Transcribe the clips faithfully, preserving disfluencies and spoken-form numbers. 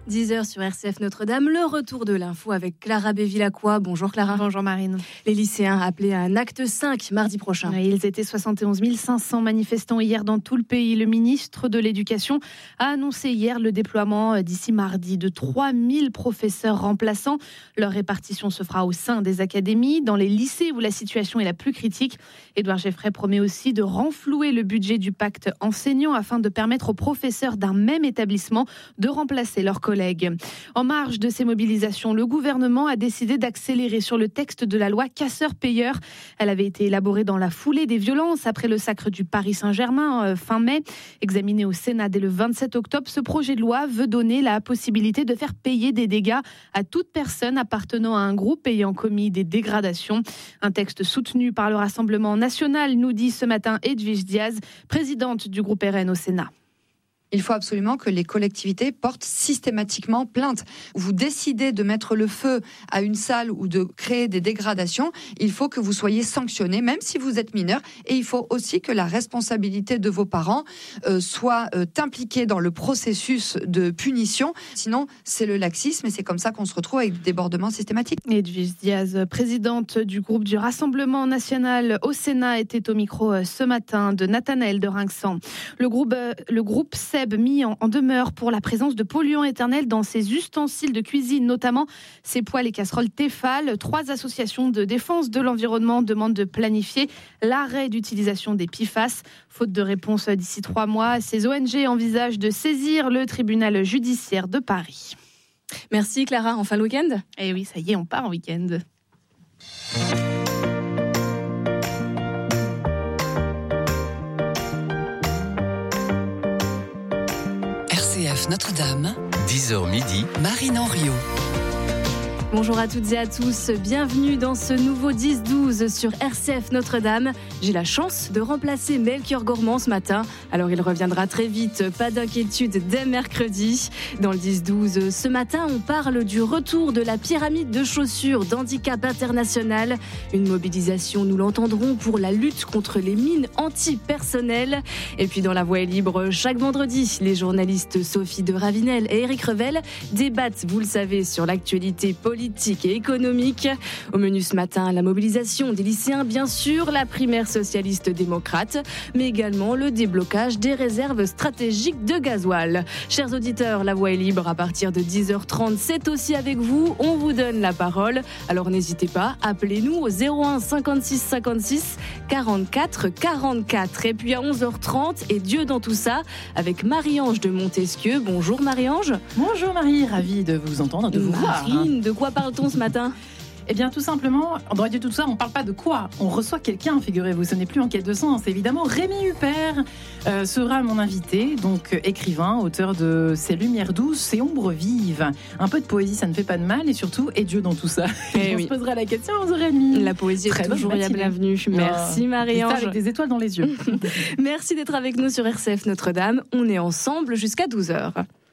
dix heures sur R C F Notre-Dame, le retour de l'info avec Clara Bévilacqua. Bonjour Clara. Bonjour Marine. Les lycéens appelés à un acte cinq mardi prochain. Oui, ils étaient soixante et onze mille cinq cents manifestants hier dans tout le pays. Le ministre de l'Éducation a annoncé hier le déploiement d'ici mardi de trois mille professeurs remplaçants. Leur répartition se fera au sein des académies, dans les lycées où la situation est la plus critique. Édouard Geffray promet aussi de renflouer le budget du pacte enseignant afin de permettre aux professeurs d'un même établissement de remplacer leurs collègues. En marge de ces mobilisations, le gouvernement a décidé d'accélérer sur le texte de la loi casseurs-payeurs. Elle avait été élaborée dans la foulée des violences après le sacre du Paris Saint-Germain euh, fin mai. Examiné au Sénat dès le vingt-sept octobre, ce projet de loi veut donner la possibilité de faire payer des dégâts à toute personne appartenant à un groupe ayant commis des dégradations. Un texte soutenu par le Rassemblement national, nous dit ce matin Edwige Diaz, présidente du groupe R N au Sénat. Il faut absolument que les collectivités portent systématiquement plainte. Vous décidez de mettre le feu à une salle ou de créer des dégradations, il faut que vous soyez sanctionné, même si vous êtes mineur. Et il faut aussi que la responsabilité de vos parents euh, soit euh, impliquée dans le processus de punition. Sinon, c'est le laxisme et c'est comme ça qu'on se retrouve avec des débordements systématiques. Edwige Diaz, présidente du groupe du Rassemblement national au Sénat, était au micro ce matin de Nathanaël de Rinxan. Le groupe, le groupe mis en demeure pour la présence de polluants éternels dans ses ustensiles de cuisine, notamment ses poêles et casseroles Tefal. Trois associations de défense de l'environnement demandent de planifier l'arrêt d'utilisation des P F A S. Faute de réponse d'ici trois mois, ces O N G envisagent de saisir le tribunal judiciaire de Paris. Merci Clara, enfin le week-end ? Eh oui, ça y est, on part en week-end. Notre-Dame, dix heures midi, Marine Henriot. Bonjour à toutes et à tous, bienvenue dans ce nouveau dix douze sur R C F Notre-Dame. J'ai la chance de remplacer Melchior Gormand ce matin, alors il reviendra très vite, pas d'inquiétude dès mercredi. Dans le dix douze, ce matin, on parle du retour de la pyramide de chaussures d'handicap international. Une mobilisation, nous l'entendrons, pour la lutte contre les mines antipersonnelles. Et puis dans La Voix est libre, chaque vendredi, les journalistes Sophie de Ravinel et Éric Revel débattent, vous le savez, sur l'actualité politique. politique et économique. Au menu ce matin, la mobilisation des lycéens, bien sûr, la primaire socialiste-démocrate, mais également le déblocage des réserves stratégiques de gasoil. Chers auditeurs, La Voix est libre à partir de dix heures trente. C'est aussi avec vous. On vous donne la parole. Alors n'hésitez pas, appelez-nous au zéro un cinquante-six cinquante-six quarante-quatre quarante-quatre. Et puis à onze heures trente, et Dieu dans tout ça, avec Marie-Ange de Montesquieu. Bonjour Marie-Ange. Bonjour Marie, ravie de vous entendre, de vous voir. Marine, de quoi parle-t-on ce matin ? Eh bien, tout simplement, on doit dire tout ça, on ne parle pas de quoi. On reçoit quelqu'un, figurez-vous, ce n'est plus en quête de sens. Évidemment, Rémi Huppert euh, sera mon invité, donc euh, écrivain, auteur de Ces lumières douces, ces ombres vives. Un peu de poésie, ça ne fait pas de mal, et surtout, et Dieu dans tout ça. Et on oui. se posera la question à onze heures trente. La poésie Très est toujours la bienvenue. Merci oh, Marie-Ange. avec des étoiles dans les yeux. Merci d'être avec nous sur R C F Notre-Dame. On est ensemble jusqu'à douze heures.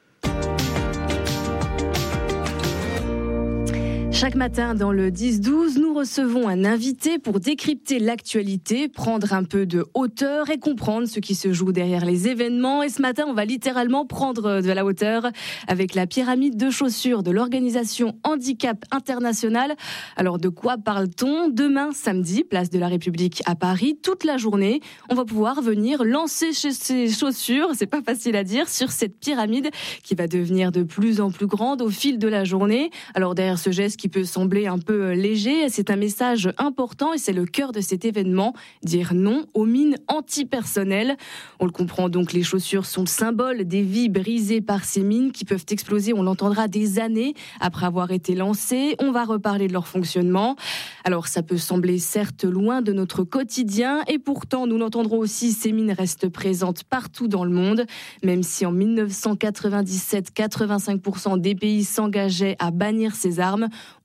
Chaque matin, dans le dix douze, nous recevons un invité pour décrypter l'actualité, prendre un peu de hauteur et comprendre ce qui se joue derrière les événements. Et ce matin, on va littéralement prendre de la hauteur avec la pyramide de chaussures de l'organisation Handicap International. Alors, de quoi parle-t-on ? Demain, samedi, place de la République à Paris, toute la journée, on va pouvoir venir lancer ces chaussures, c'est pas facile à dire, sur cette pyramide qui va devenir de plus en plus grande au fil de la journée. Alors, derrière ce geste qui peut sembler un peu léger, c'est un message important et c'est le cœur de cet événement, dire non aux mines antipersonnelles. On le comprend donc, les chaussures sont le symbole des vies brisées par ces mines qui peuvent exploser, on l'entendra, des années après avoir été lancées. On va reparler de leur fonctionnement. Alors ça peut sembler certes loin de notre quotidien et pourtant, nous l'entendrons aussi, ces mines restent présentes partout dans le monde, même si en dix-neuf cent quatre-vingt-dix-sept, quatre-vingt-cinq pour cent des pays s'engageaient à bannir ces armes.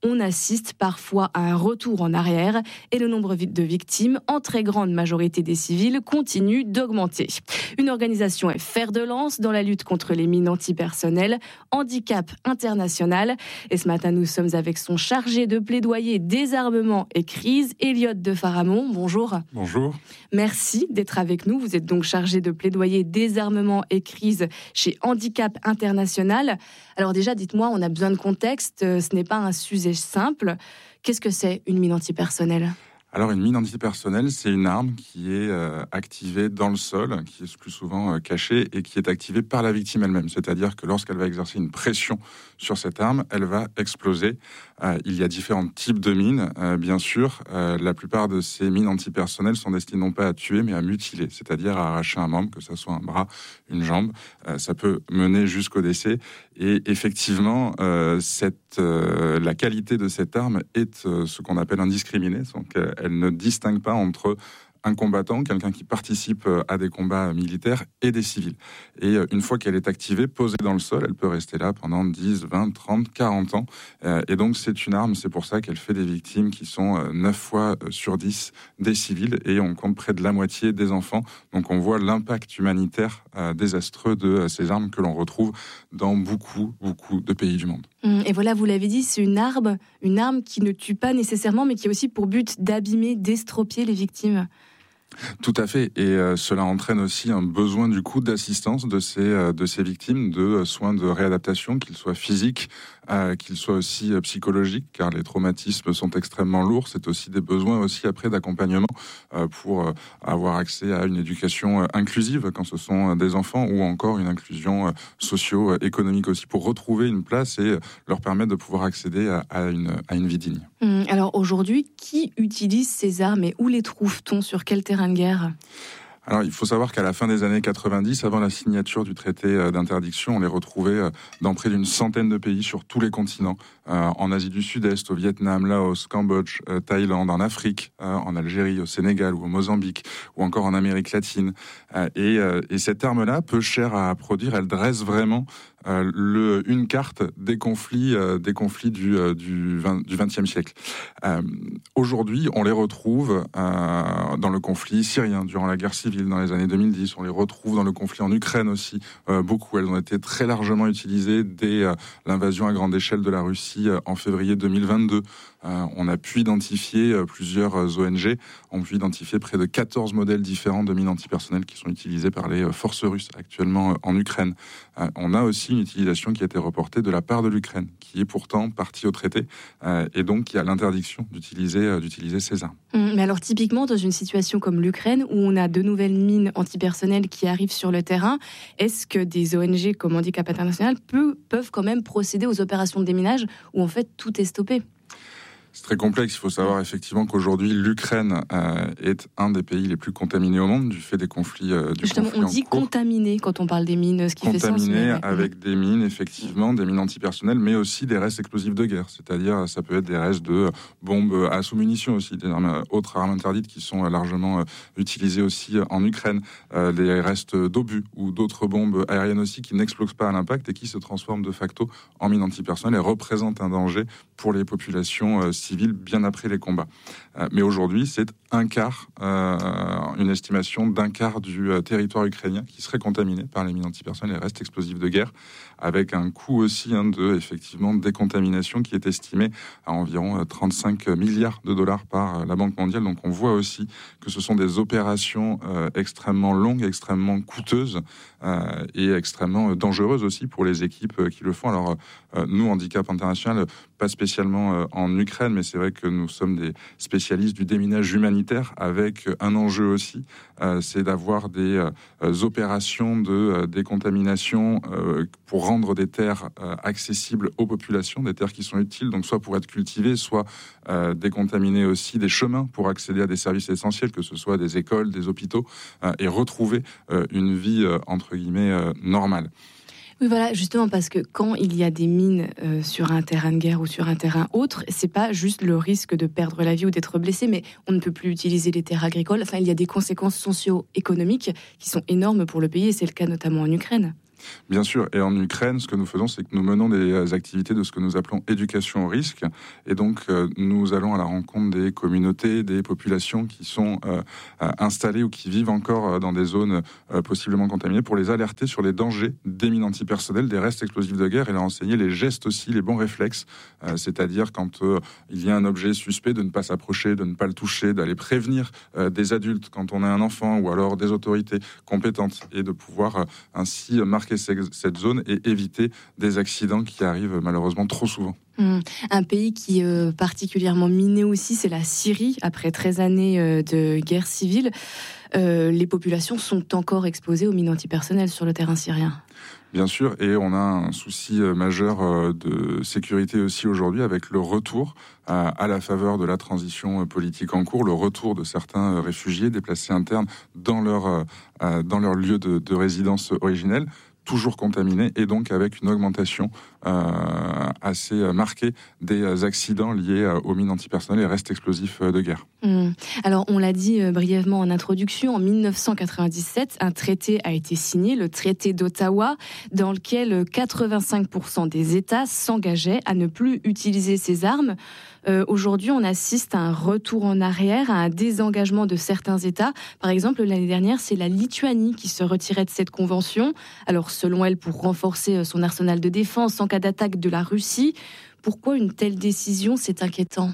on assiste parfois à un retour en arrière et le nombre de victimes, en très grande majorité des civils, continue d'augmenter. Une organisation est fer de lance dans la lutte contre les mines antipersonnelles, Handicap International. Et ce matin, nous sommes avec son chargé de plaidoyer désarmement et crise, Elliot de Faramond. Bonjour. Bonjour. Merci d'être avec nous. Vous êtes donc chargé de plaidoyer désarmement et crise chez Handicap International. Alors déjà, dites-moi, on a besoin de contexte. Ce n'est pas un sujet simple. Qu'est-ce que c'est une mine antipersonnelle ? Alors, une mine antipersonnelle, c'est une arme qui est euh, activée dans le sol, qui est plus souvent euh, cachée et qui est activée par la victime elle-même. C'est-à-dire que lorsqu'elle va exercer une pression sur cette arme, elle va exploser. Euh, il y a différents types de mines, euh, bien sûr. Euh, la plupart de ces mines antipersonnelles sont destinées non pas à tuer, mais à mutiler, c'est-à-dire à arracher un membre, que ce soit un bras, une jambe. Euh, ça peut mener jusqu'au décès. Et effectivement, euh, cette, euh, la qualité de cette arme est euh, ce qu'on appelle indiscriminée. Donc, euh, elle ne distingue pas entre un combattant, quelqu'un qui participe à des combats militaires et des civils. Et une fois qu'elle est activée, posée dans le sol, elle peut rester là pendant dix, vingt, trente, quarante ans. Et donc c'est une arme, c'est pour ça qu'elle fait des victimes qui sont neuf fois sur dix des civils et on compte près de la moitié des enfants. Donc on voit l'impact humanitaire désastreux de ces armes que l'on retrouve dans beaucoup, beaucoup de pays du monde. Et voilà, vous l'avez dit, c'est une arme, une arme qui ne tue pas nécessairement, mais qui a aussi pour but d'abîmer, d'estropier les victimes. Tout à fait, et euh, cela entraîne aussi un besoin du coup d'assistance de ces, euh, de ces victimes, de euh, soins de réadaptation, qu'ils soient physiques, euh, qu'ils soient aussi euh, psychologiques, car les traumatismes sont extrêmement lourds. C'est aussi des besoins aussi après d'accompagnement euh, pour euh, avoir accès à une éducation euh, inclusive quand ce sont euh, des enfants, ou encore une inclusion euh, socio-économique aussi, pour retrouver une place et euh, leur permettre de pouvoir accéder à, à, une, à une vie digne. Mmh, alors aujourd'hui, qui utilise ces armes et où les trouve-t-on, sur quel terrain de guerre ? Alors, il faut savoir qu'à la fin des années quatre-vingt-dix, avant la signature du traité d'interdiction, on les retrouvait dans près d'une centaine de pays sur tous les continents. Euh, en Asie du Sud-Est, au Vietnam, Laos, Cambodge, euh, Thaïlande, en Afrique, euh, en Algérie, au Sénégal ou au Mozambique, ou encore en Amérique latine. Euh, et, euh, et cette arme-là, peu chère à produire, elle dresse vraiment euh, le, une carte des conflits, euh, des conflits du, euh, du, vingt, du vingtième siècle. Euh, aujourd'hui, on les retrouve euh, dans le conflit syrien, durant la guerre civile, dans les années deux mille dix. On les retrouve dans le conflit en Ukraine aussi, euh, beaucoup. Elles ont été très largement utilisées dès euh, l'invasion à grande échelle de la Russie en février deux mille vingt-deux. Euh, on a pu identifier euh, plusieurs euh, O N G, ont pu identifier près de quatorze modèles différents de mines antipersonnelles qui sont utilisés par les euh, forces russes actuellement euh, en Ukraine. Euh, on a aussi une utilisation qui a été reportée de la part de l'Ukraine, qui est pourtant partie au traité, euh, et donc qui a l'interdiction d'utiliser, euh, d'utiliser ces armes. Mmh, mais alors typiquement, dans une situation comme l'Ukraine, où on a de nouvelles mines antipersonnelles qui arrivent sur le terrain, est-ce que des O N G comme Handicap International peut, peuvent quand même procéder aux opérations de déminage où en fait tout est stoppé ? C'est très complexe. Il faut savoir effectivement qu'aujourd'hui, l'Ukraine euh, est un des pays les plus contaminés au monde du fait des conflits. Euh, du Justement, conflit on dit contaminé quand on parle des mines, ce qui contaminé fait sens. Contaminé avec des mines, effectivement, des mines antipersonnelles, mais aussi des restes explosifs de guerre. C'est-à-dire, ça peut être des restes de bombes à sous-munitions aussi, des armes, autres armes interdites qui sont largement euh, utilisées aussi en Ukraine, euh, des restes d'obus ou d'autres bombes aériennes aussi qui n'explosent pas à l'impact et qui se transforment de facto en mines antipersonnelles et représentent un danger pour les populations euh, civiles bien après les combats. Euh, mais aujourd'hui, c'est un quart, euh, une estimation d'un quart du euh, territoire ukrainien qui serait contaminé par les mines antipersonnelles et les restes explosifs de guerre, avec un coût aussi hein, de effectivement décontamination qui est estimé à environ euh, trente-cinq milliards de dollars par euh, la Banque mondiale. Donc on voit aussi que ce sont des opérations euh, extrêmement longues, extrêmement coûteuses euh, et extrêmement dangereuses aussi pour les équipes euh, qui le font. Alors euh, nous, Handicap International, pas spécialement euh, en Ukraine, mais c'est vrai que nous sommes des spécialistes du déminage humanitaire avec un enjeu aussi, euh, c'est d'avoir des euh, opérations de euh, décontamination euh, pour rendre des terres euh, accessibles aux populations, des terres qui sont utiles, donc soit pour être cultivées, soit euh, décontaminer aussi des chemins pour accéder à des services essentiels, que ce soit des écoles, des hôpitaux, euh, et retrouver euh, une vie euh, entre guillemets euh, normale. Oui, voilà, justement, parce que quand il y a des mines euh, sur un terrain de guerre ou sur un terrain autre, c'est pas juste le risque de perdre la vie ou d'être blessé, mais on ne peut plus utiliser les terres agricoles. Enfin, il y a des conséquences socio-économiques qui sont énormes pour le pays, et c'est le cas notamment en Ukraine. Bien sûr, et en Ukraine, ce que nous faisons, c'est que nous menons des activités de ce que nous appelons éducation au risque, et donc euh, nous allons à la rencontre des communautés, des populations qui sont euh, installées ou qui vivent encore dans des zones euh, possiblement contaminées, pour les alerter sur les dangers des mines antipersonnelles, des restes explosifs de guerre, et leur enseigner les gestes aussi, les bons réflexes, euh, c'est-à-dire quand euh, il y a un objet suspect, de ne pas s'approcher, de ne pas le toucher, d'aller prévenir euh, des adultes quand on est un enfant, ou alors des autorités compétentes, et de pouvoir euh, ainsi marquer cette zone et éviter des accidents qui arrivent malheureusement trop souvent. Mmh. Un pays qui est euh, particulièrement miné aussi, c'est la Syrie. Après treize années euh, de guerre civile, euh, les populations sont encore exposées aux mines antipersonnelles sur le terrain syrien. Bien sûr, et on a un souci majeur de sécurité aussi aujourd'hui avec le retour, à, à la faveur de la transition politique en cours, le retour de certains réfugiés déplacés internes dans leur, dans leur lieu de, de résidence originelle, toujours contaminés, et donc avec une augmentation euh, assez marquée des accidents liés aux mines antipersonnelles et restes explosifs de guerre. Mmh. Alors, on l'a dit euh, brièvement en introduction, en dix-neuf cent quatre-vingt-dix-sept, un traité a été signé, le traité d'Ottawa, dans lequel quatre-vingt-cinq pour cent des États s'engageaient à ne plus utiliser ces armes. Euh, aujourd'hui, on assiste à un retour en arrière, à un désengagement de certains États. Par exemple, l'année dernière, c'est la Lituanie qui se retirait de cette convention. Alors, selon elle, pour renforcer son arsenal de défense en cas d'attaque de la Russie. Pourquoi une telle décision? C'est inquiétant.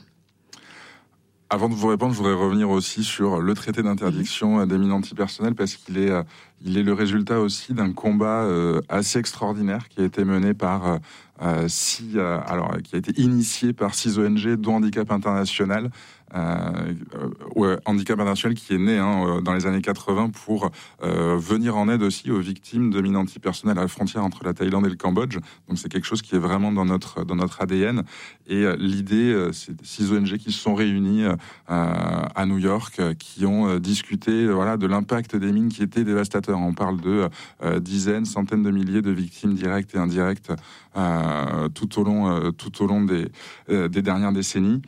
Avant de vous répondre, je voudrais revenir aussi sur le traité d'interdiction des mines antipersonnelles, parce qu'il est, il est le résultat aussi d'un combat euh, assez extraordinaire qui a été mené par euh, six, euh, alors qui a été initié par six O N G, dont Handicap International. Euh, euh, Handicap International qui est né hein, dans les années quatre-vingts pour euh, venir en aide aussi aux victimes de mines antipersonnelles à la frontière entre la Thaïlande et le Cambodge. Donc c'est quelque chose qui est vraiment dans notre, dans notre A D N. Et euh, l'idée, euh, c'est six O N G qui se sont réunis euh, à New York, euh, qui ont euh, discuté euh, voilà, de l'impact des mines qui était dévastateur. On parle de euh, dizaines, centaines de milliers de victimes directes et indirectes euh, tout au long, euh, tout au long des, euh, des dernières décennies.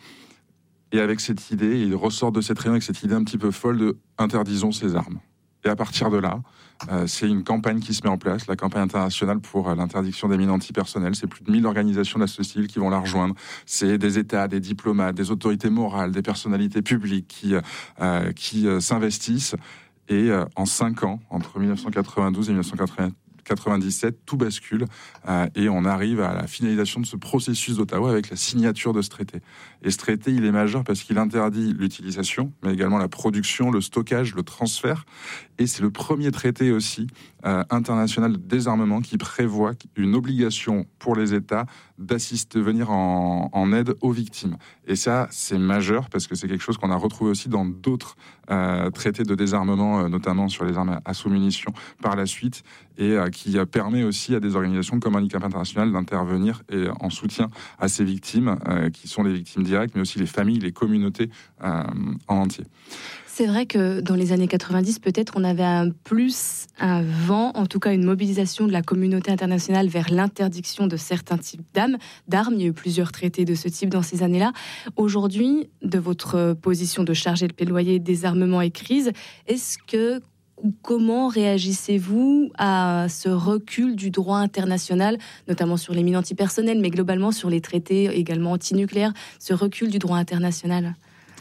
Et avec cette idée, il ressort de cette réunion avec cette idée un petit peu folle de interdisons ces armes. Et à partir de là, euh, c'est une campagne qui se met en place, la campagne internationale pour euh, l'interdiction des mines antipersonnelles. C'est plus de mille organisations de la société civile qui vont la rejoindre. C'est des États, des diplomates, des autorités morales, des personnalités publiques qui, euh, qui euh, s'investissent. Et euh, en cinq ans, entre dix-neuf cent quatre-vingt-douze et dix-neuf cent quatre-vingt-dix-sept, tout bascule euh, et on arrive à la finalisation de ce processus d'Ottawa avec la signature de ce traité. Et ce traité, il est majeur parce qu'il interdit l'utilisation, mais également la production, le stockage, le transfert. Et c'est le premier traité aussi euh, international de désarmement qui prévoit une obligation pour les États d'assister, de venir en, en aide aux victimes. Et ça, c'est majeur parce que c'est quelque chose qu'on a retrouvé aussi dans d'autres euh, traités de désarmement, euh, notamment sur les armes à sous-munitions par la suite, et euh, qui permet aussi à des organisations comme Handicap International d'intervenir et, en soutien à ces victimes, euh, qui sont les victimes directes, mais aussi les familles, les communautés euh, en entier. C'est vrai que dans les années quatre-vingt-dix, peut-être on avait un plus, un vent, en tout cas une mobilisation de la communauté internationale vers l'interdiction de certains types d'armes. d'armes. Il y a eu plusieurs traités de ce type dans ces années-là. Aujourd'hui, de votre position de chargé de plaidoyer désarmement et crise, est-ce que comment réagissez-vous à ce recul du droit international, notamment sur les mines antipersonnelles, mais globalement sur les traités également antinucléaires, ce recul du droit international ?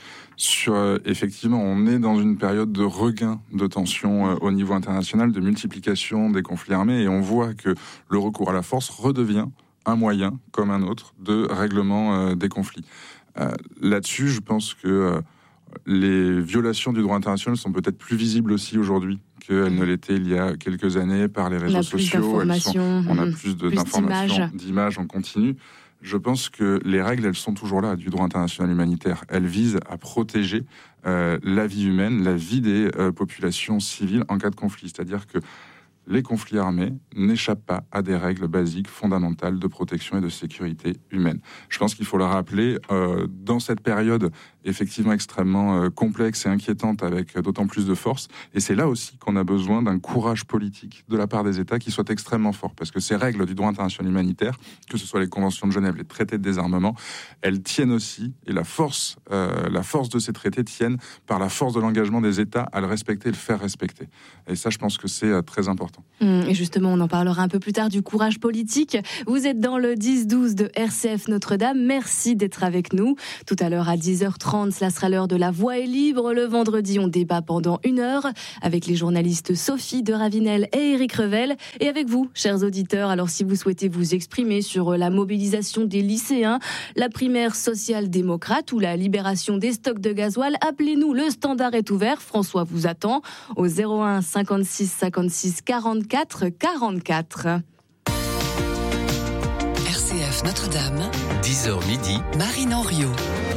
Sur, euh, effectivement, on est dans une période de regain de tension euh, au niveau international, de multiplication des conflits armés, et on voit que le recours à la force redevient un moyen, comme un autre, de règlement euh, des conflits. Euh, là-dessus, je pense que euh, les violations du droit international sont peut-être plus visibles aussi aujourd'hui qu'elles ne l'étaient il y a quelques années par les réseaux sociaux. Elles sont, on a plus, de, plus d'informations, d'images. d'images en continu. Je pense que les règles, elles sont toujours là, du droit international humanitaire. Elles visent à protéger euh, la vie humaine, la vie des euh, populations civiles en cas de conflit. C'est-à-dire que les conflits armés n'échappent pas à des règles basiques, fondamentales de protection et de sécurité humaine. Je pense qu'il faut le rappeler, euh, dans cette période effectivement extrêmement euh, complexe et inquiétante, avec d'autant plus de force, et c'est là aussi qu'on a besoin d'un courage politique de la part des États qui soit extrêmement fort, parce que ces règles du droit international humanitaire, que ce soit les conventions de Genève, les traités de désarmement, elles tiennent aussi, et la force, euh, la force de ces traités tiennent par la force de l'engagement des États à le respecter et le faire respecter. Et ça, je pense que c'est euh, très important. important. Et justement, on en parlera un peu plus tard du courage politique. Vous êtes dans le dix douze de R C F Notre-Dame. Merci d'être avec nous. Tout à l'heure à dix heures trente, cela sera l'heure de La Voix est libre. Le vendredi, on débat pendant une heure avec les journalistes Sophie de Ravinel et Éric Revel. Et avec vous, chers auditeurs. Alors, si vous souhaitez vous exprimer sur la mobilisation des lycéens, la primaire social-démocrate ou la libération des stocks de gasoil, appelez-nous. Le standard est ouvert. François vous attend au zéro un cinquante-six cinquante-six quarante-quatre quarante-quatre. R C F Notre-Dame, dix heures midi, Marine Henriot.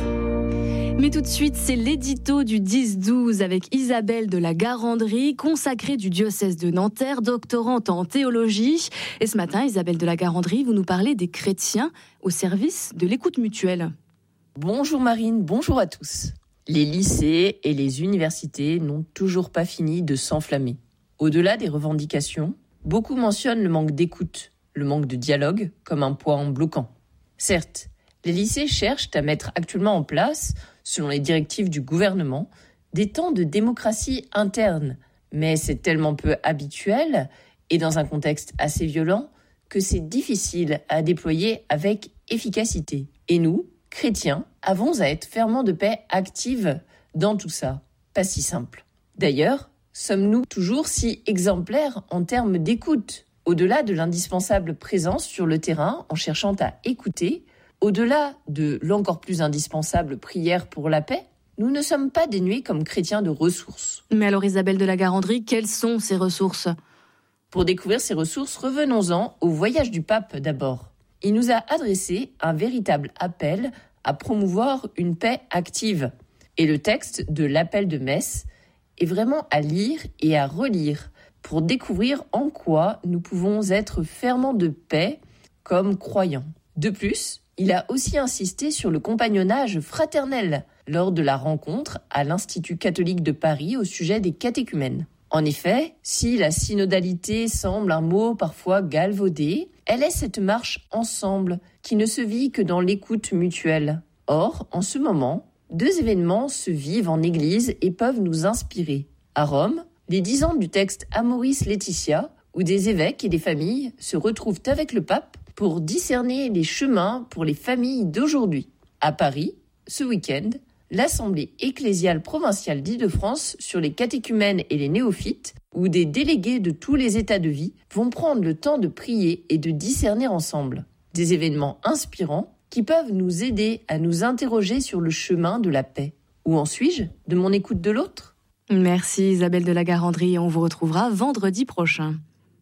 Mais tout de suite, c'est l'édito du dix douze avec Isabelle de la Garandrie, consacrée du diocèse de Nanterre, doctorante en théologie. Et ce matin, Isabelle de la Garandrie, vous nous parlez des chrétiens au service de l'écoute mutuelle. Bonjour Marine, bonjour à tous. Les lycées et les universités n'ont toujours pas fini de s'enflammer. Au-delà des revendications, beaucoup mentionnent le manque d'écoute, le manque de dialogue comme un point bloquant. Certes, les lycées cherchent à mettre actuellement en place, selon les directives du gouvernement, des temps de démocratie interne. Mais c'est tellement peu habituel et dans un contexte assez violent que c'est difficile à déployer avec efficacité. Et nous, chrétiens, avons à être ferments de paix active dans tout ça. Pas si simple. D'ailleurs, sommes-nous toujours si exemplaires en termes d'écoute ? Au-delà de l'indispensable présence sur le terrain en cherchant à écouter, au-delà de l'encore plus indispensable prière pour la paix, nous ne sommes pas dénués comme chrétiens de ressources. Mais alors Isabelle de la Garandrie, quelles sont ces ressources ? Pour découvrir ces ressources, revenons-en au voyage du pape d'abord. Il nous a adressé un véritable appel à promouvoir une paix active. Et le texte de l'appel de messe est vraiment à lire et à relire pour découvrir en quoi nous pouvons être ferments de paix comme croyants. De plus, il a aussi insisté sur le compagnonnage fraternel lors de la rencontre à l'Institut catholique de Paris au sujet des catéchumènes. En effet, si la synodalité semble un mot parfois galvaudé, elle est cette marche ensemble qui ne se vit que dans l'écoute mutuelle. Or, en ce moment, deux événements se vivent en Église et peuvent nous inspirer. À Rome, les dix ans du texte Amoris Laetitia, où des évêques et des familles se retrouvent avec le pape pour discerner les chemins pour les familles d'aujourd'hui. À Paris, ce week-end, l'Assemblée ecclésiale provinciale d'Île-de-France sur les catéchumènes et les néophytes, où des délégués de tous les états de vie vont prendre le temps de prier et de discerner ensemble. Des événements inspirants qui peuvent nous aider à nous interroger sur le chemin de la paix. Où en suis-je de mon écoute de l'autre ? Merci Isabelle de la Garandrie, on vous retrouvera vendredi prochain.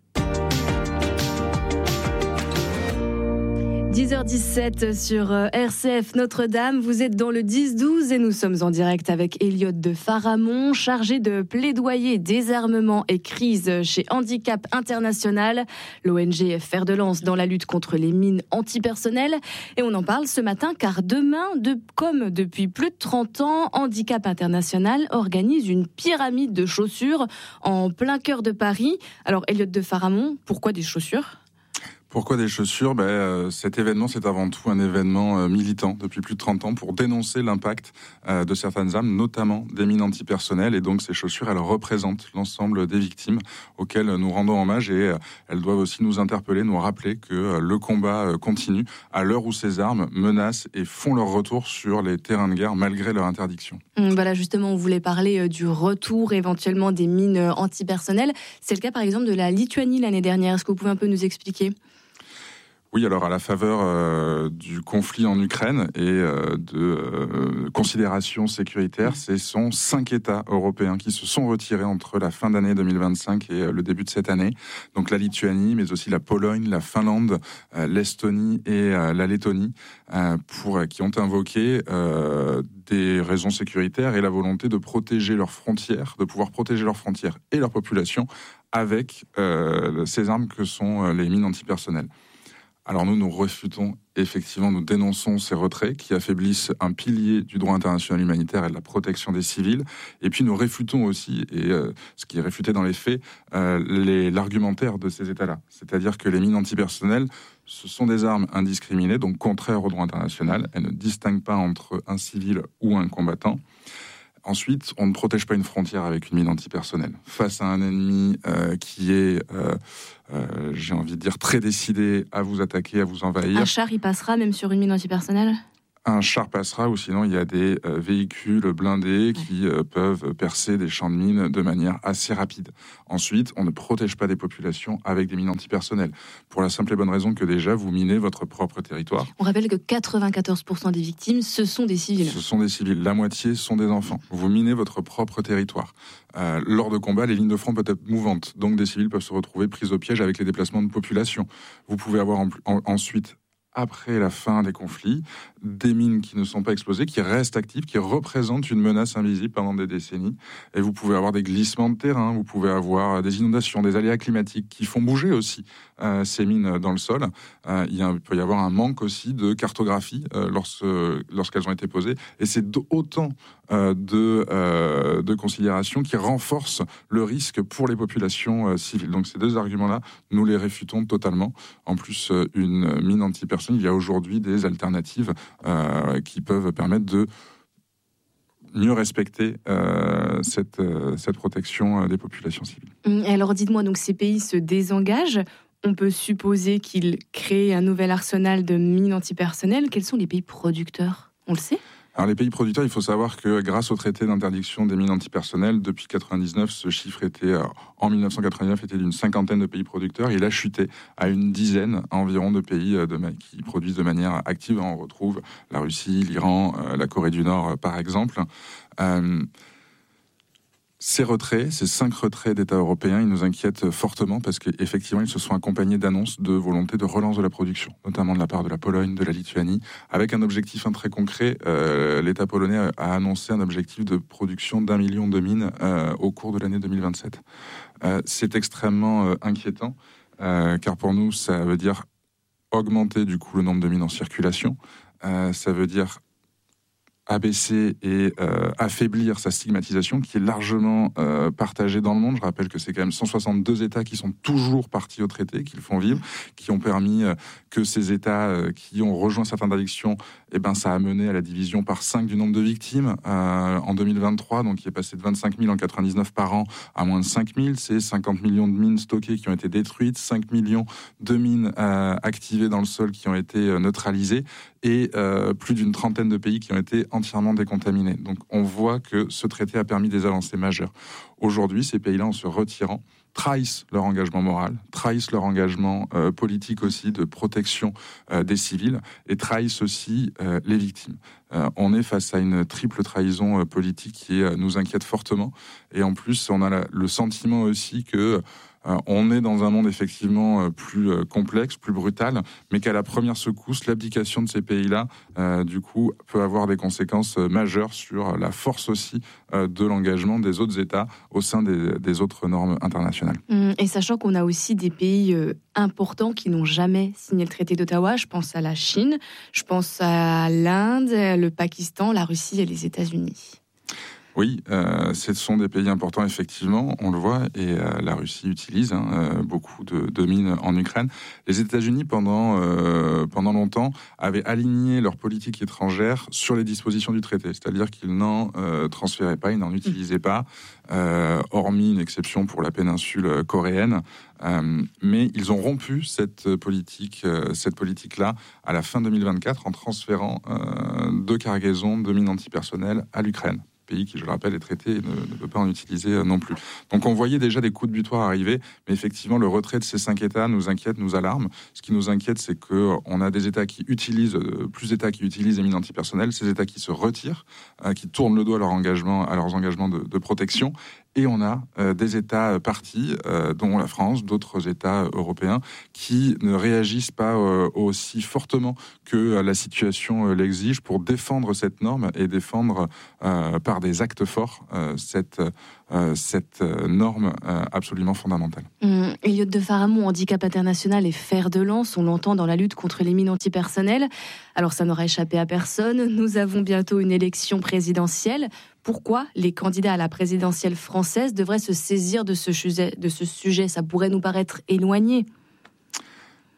dix heures dix-sept sur R C F Notre-Dame, vous êtes dans le dix douze et nous sommes en direct avec Elliot de Faramond, chargé de plaidoyer, désarmement et crise chez Handicap International, l'O N G fer de lance dans la lutte contre les mines antipersonnelles. Et on en parle ce matin car demain, de, comme depuis plus de trente ans, Handicap International organise une pyramide de chaussures en plein cœur de Paris. Alors Elliot de Faramond, pourquoi des chaussures ? Pourquoi des chaussures ? ben, euh, Cet événement, c'est avant tout un événement euh, militant depuis plus de trente ans pour dénoncer l'impact euh, de certaines armes, notamment des mines antipersonnelles. Et donc, ces chaussures, elles représentent l'ensemble des victimes auxquelles nous rendons hommage. Et euh, elles doivent aussi nous interpeller, nous rappeler que euh, le combat euh, continue à l'heure où ces armes menacent et font leur retour sur les terrains de guerre malgré leur interdiction. Voilà, justement, on voulait parler euh, du retour éventuellement des mines euh, antipersonnelles. C'est le cas, par exemple, de la Lituanie l'année dernière. Est-ce que vous pouvez un peu nous expliquer ? Oui, alors à la faveur euh, du conflit en Ukraine et euh, de euh, considérations sécuritaires, ce sont cinq États européens qui se sont retirés entre la fin d'année deux mille vingt-cinq et euh, le début de cette année. Donc la Lituanie, mais aussi la Pologne, la Finlande, euh, l'Estonie et euh, la Lettonie, euh, pour, qui ont invoqué euh, des raisons sécuritaires et la volonté de protéger leurs frontières, de pouvoir protéger leurs frontières et leur population avec euh, ces armes que sont euh, les mines antipersonnelles. Alors nous, nous refutons, effectivement, nous dénonçons ces retraits qui affaiblissent un pilier du droit international humanitaire et de la protection des civils. Et puis nous réfutons aussi, et euh, ce qui est réfuté dans les faits, euh, les, l'argumentaire de ces États-là. C'est-à-dire que les mines antipersonnelles, ce sont des armes indiscriminées, donc contraires au droit international. Elles ne distinguent pas entre un civil ou un combattant. Ensuite, on ne protège pas une frontière avec une mine antipersonnelle. Face à un ennemi euh, qui est, euh, euh, j'ai envie de dire, très décidé à vous attaquer, à vous envahir. Un char, il passera même sur une mine antipersonnelle ? Un char passera, ou sinon il y a des euh, véhicules blindés qui euh, peuvent percer des champs de mines de manière assez rapide. Ensuite, on ne protège pas des populations avec des mines antipersonnelles, pour la simple et bonne raison que déjà, vous minez votre propre territoire. On rappelle que quatre-vingt-quatorze pour cent des victimes, ce sont des civils. Ce sont des civils, la moitié sont des enfants. Vous minez votre propre territoire. Euh, lors de combats, les lignes de front peuvent être mouvantes, donc des civils peuvent se retrouver pris au piège avec les déplacements de population. Vous pouvez avoir en, en, ensuite... après la fin des conflits, des mines qui ne sont pas explosées, qui restent actives, qui représentent une menace invisible pendant des décennies. Et vous pouvez avoir des glissements de terrain, vous pouvez avoir des inondations, des aléas climatiques qui font bouger aussi euh, ces mines dans le sol. Euh, il, y a, il peut y avoir un manque aussi de cartographie euh, lorsque, lorsqu'elles ont été posées. Et c'est autant euh, de, euh, de considérations qui renforcent le risque pour les populations euh, civiles. Donc ces deux arguments-là, nous les réfutons totalement. En plus, euh, une mine antipersonnelle, il y a aujourd'hui des alternatives euh, qui peuvent permettre de mieux respecter euh, cette, euh, cette protection des populations civiles. Alors dites-moi, donc ces pays se désengagent. On peut supposer qu'ils créent un nouvel arsenal de mines antipersonnelles. Quels sont les pays producteurs ? On le sait ? Alors les pays producteurs, il faut savoir que grâce au traité d'interdiction des mines antipersonnelles, depuis quatre-vingt-dix-neuf, ce chiffre était, en dix-neuf cent quatre-vingt-neuf, était d'une cinquantaine de pays producteurs. Il a chuté à une dizaine environ de pays de, qui produisent de manière active. On retrouve la Russie, l'Iran, la Corée du Nord, par exemple. Euh, Ces retraits, ces cinq retraits d'États européens, ils nous inquiètent fortement parce qu'effectivement, ils se sont accompagnés d'annonces de volonté de relance de la production, notamment de la part de la Pologne, de la Lituanie, avec un objectif hein, très concret. Euh, L'État polonais a annoncé un objectif de production d'un million de mines euh, au cours de l'année deux mille vingt-sept. Euh, c'est extrêmement euh, inquiétant, euh, car pour nous, ça veut dire augmenter du coup le nombre de mines en circulation. Euh, ça veut dire abaisser et euh, affaiblir sa stigmatisation qui est largement euh, partagée dans le monde. Je rappelle que c'est quand même cent soixante-deux États qui sont toujours partis au traité, qui le font vivre, qui ont permis euh, que ces États euh, qui ont rejoint cette interdiction, eh ben, ça a mené à la division par cinq du nombre de victimes euh, en deux mille vingt-trois, donc qui est passé de vingt-cinq mille en quatre-vingt-dix-neuf par an à moins de cinq mille. C'est cinquante millions de mines stockées qui ont été détruites, cinq millions de mines euh, activées dans le sol qui ont été euh, neutralisées et euh, plus d'une trentaine de pays qui ont été entièrement décontaminés. Donc on voit que ce traité a permis des avancées majeures. Aujourd'hui, ces pays-là, en se retirant, trahissent leur engagement moral, trahissent leur engagement euh, politique aussi de protection euh, des civils et trahissent aussi euh, les victimes. Euh, on est face à une triple trahison euh, politique qui euh, nous inquiète fortement et en plus on a la, le sentiment aussi que Euh, on est dans un monde effectivement euh, plus euh, complexe, plus brutal, mais qu'à la première secousse, l'abdication de ces pays-là, euh, du coup, peut avoir des conséquences euh, majeures sur la force aussi euh, de l'engagement des autres États au sein des, des autres normes internationales. Et sachant qu'on a aussi des pays euh, importants qui n'ont jamais signé le traité d'Ottawa, je pense à la Chine, je pense à l'Inde, le Pakistan, la Russie et les États-Unis. Oui, euh, ce sont des pays importants, effectivement, on le voit, et euh, la Russie utilise hein, euh, beaucoup de, de mines en Ukraine. Les États-Unis, pendant, euh, pendant longtemps, avaient aligné leur politique étrangère sur les dispositions du traité, c'est-à-dire qu'ils n'en euh, transféraient pas, ils n'en utilisaient pas, euh, hormis une exception pour la péninsule coréenne. Euh, mais ils ont rompu cette politique, euh, cette politique-là à la fin deux mille vingt-quatre en transférant euh, deux cargaisons de mines antipersonnelles à l'Ukraine. Pays qui, je le rappelle, est traité et ne, ne peut pas en utiliser non plus. Donc on voyait déjà des coups de butoir arriver, mais effectivement le retrait de ces cinq États nous inquiète, nous alarme. Ce qui nous inquiète, c'est qu'on a des États qui utilisent, plus d'États qui utilisent les mines antipersonnelles, ces États qui se retirent, euh, qui tournent le dos à, leur engagement, à leurs engagements de, de protection, et on a euh, des États partis, euh, dont la France, d'autres États européens, qui ne réagissent pas euh, aussi fortement que euh, la situation euh, l'exige pour défendre cette norme et défendre euh, par des actes forts euh, cette, euh, cette euh, norme euh, absolument fondamentale. Mmh. Elliot de Faramond, Handicap International et fer de lance, on l'entend dans la lutte contre les mines antipersonnelles. Alors ça n'aura échappé à personne, nous avons bientôt une élection présidentielle. Pourquoi les candidats à la présidentielle française devraient se saisir de ce sujet, de ce sujet ? Ça pourrait nous paraître éloigné.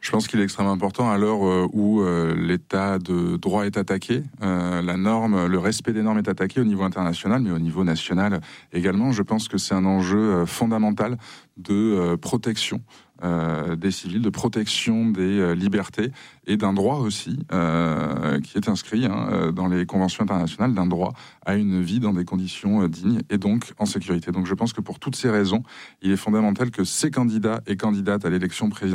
Je pense qu'il est extrêmement important à l'heure où euh, l'état de droit est attaqué, euh, la norme, le respect des normes est attaqué au niveau international, mais au niveau national également. Je pense que c'est un enjeu euh, fondamental de euh, protection euh, des civils, de protection des euh, libertés et d'un droit aussi euh, qui est inscrit hein, dans les conventions internationales, d'un droit à une vie dans des conditions euh, dignes et donc en sécurité. Donc je pense que pour toutes ces raisons, il est fondamental que ces candidats et candidates à l'élection présidentielle